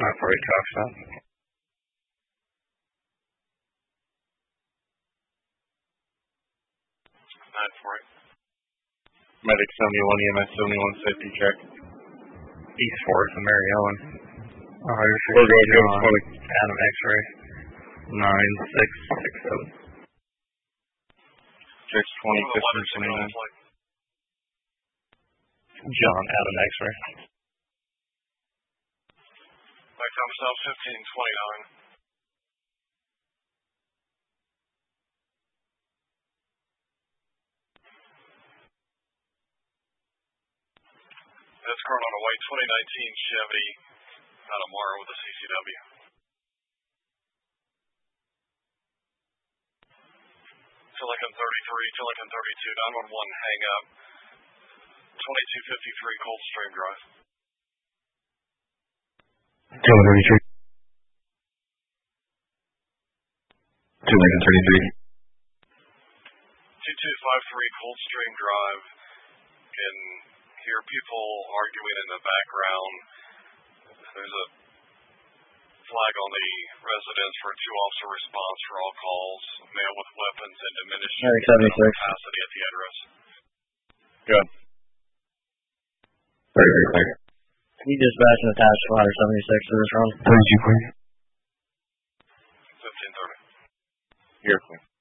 948 Coxon. 948. Medic 71, EMS 71, safety check. East Fork and Mary Ellen. We're going to Adam X-ray. 9667. Checks 20, 15, 29. John Adam X-ray. Back down to South 1529. That's current on a white 2019 Chevy out of Mara with a CCW. Tillicum 33, Tillicum 32, 911 hang up. 2253 Coldstream Drive. Tillicum 33. Tillicum 33. 2253 Coldstream Drive. Can hear people arguing in the background. There's a flag on the residence for a 2-officer response for all calls. Male with weapons and diminished capacity at the address. Good. 33, clear. Can you dispatch an attached ladder 76 to this run? 32, clear. 1530. You're clear.